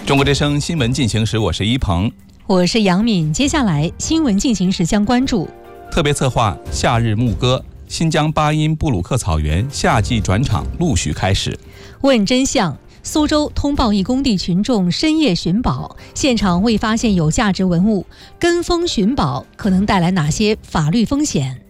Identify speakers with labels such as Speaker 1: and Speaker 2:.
Speaker 1: 中国之声新闻进行时，我是一鹏，
Speaker 2: 我是杨敏。接下来新闻进行时将关注：
Speaker 1: 特别策划夏日牧歌，新疆巴音布鲁克草原夏季转场陆续开始。
Speaker 2: 问真相，苏州通报一工地群众深夜寻宝，现场未发现有价值文物，跟风寻宝可能带来哪些法律风险？